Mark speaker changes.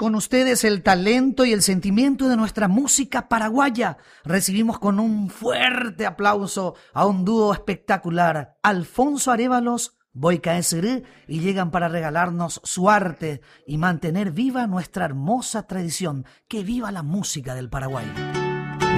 Speaker 1: con ustedes el talento y el sentimiento de nuestra música paraguaya. Recibimos con un fuerte aplauso a un dúo espectacular, Alfonso Arévalos, Boyka Esirú, y llegan para regalarnos su arte y mantener viva nuestra hermosa tradición. ¡Que viva la música del Paraguay!